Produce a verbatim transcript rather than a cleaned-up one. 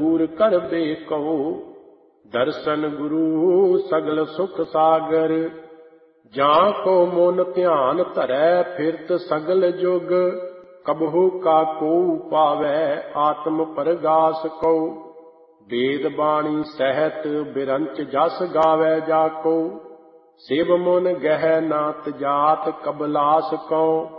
दूर कर बेको। दर्शन गुरु सगल सुख सागर, जां को मन ध्यान धरै फिरत सगल जुग। कबहु का को पावै आत्म परगास को, वेद बाणी सहत बिरंच जस गावै जाको। शिव मन गह नात जात कबलास को,